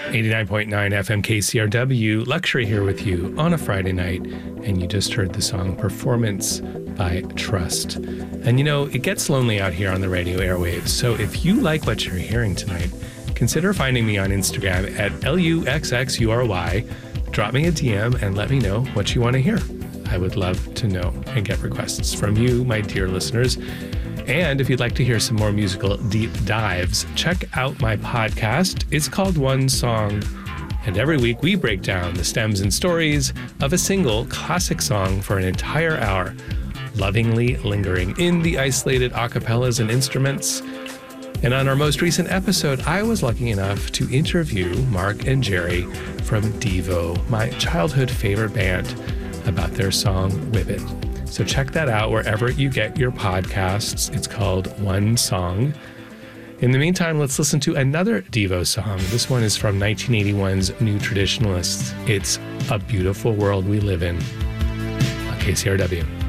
89.9 FM KCRW, Luxury here with you on a Friday night, and you just heard the song Performance by Trust. And you know, it gets lonely out here on the radio airwaves, so if you like what you're hearing tonight, consider finding me on Instagram at LUXXURY, drop me a DM and let me know what you want to hear. I would love to know and get requests from you, my dear listeners. And if you'd like to hear some more musical deep dives, check out my podcast. It's called One Song. And every week we break down the stems and stories of a single classic song for an entire hour, lovingly lingering in the isolated acapellas and instruments. And on our most recent episode, I was lucky enough to interview Mark and Jerry from Devo, my childhood favorite band, about their song Whip It. So check that out wherever you get your podcasts. It's called One Song. In the meantime, let's listen to another Devo song. This one is from 1981's New Traditionalists. It's A Beautiful World We Live In on KCRW.